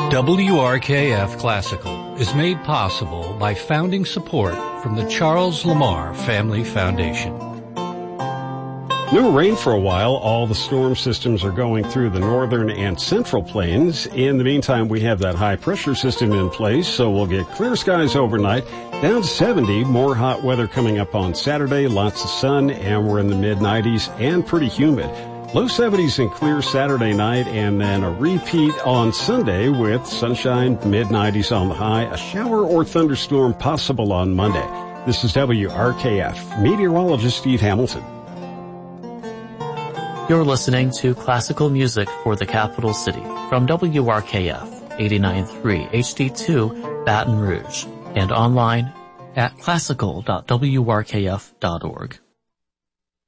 WRKF Classical is made possible by founding support from the Charles Lamar Family Foundation. No rain for a while. All the storm systems are going through the northern and central plains. In the meantime, we have that high pressure system in place, so we'll get clear skies overnight. Down to 70, more hot weather coming up on Saturday, lots of sun, and we're in the mid-90s and pretty humid. Low 70s and clear Saturday night, and then a repeat on Sunday with sunshine, mid-90s on the high, a shower or thunderstorm possible on Monday. This is WRKF, meteorologist Steve Hamilton. You're listening to classical music for the capital city from WRKF 89.3 HD2 Baton Rouge and online at classical.wrkf.org.